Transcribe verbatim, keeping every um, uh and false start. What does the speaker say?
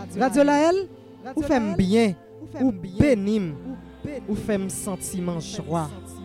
Radio Laël, ou fait bien, ou bénim, ou fait sentiment joie.